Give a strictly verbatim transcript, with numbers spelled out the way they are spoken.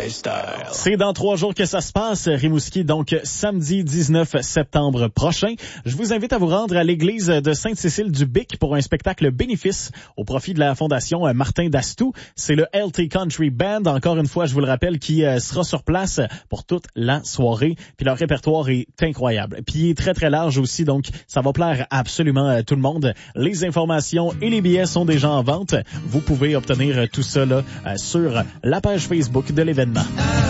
lifestyle. C'est dans trois jours que ça se passe, Rimouski, donc samedi dix-neuf septembre prochain. Je vous invite à vous rendre à l'église de Sainte-Cécile-du-Bic pour un spectacle bénéfice au profit de la fondation Martin Dastou. C'est le L T Country Band, encore une fois, je vous le rappelle, qui sera sur place pour toute la soirée. Puis leur répertoire est incroyable. Puis il est très très large aussi, donc ça va plaire à absolument tout le monde. Les informations et les billets sont déjà en vente. Vous pouvez obtenir tout ça là, sur la page Facebook de l'événement.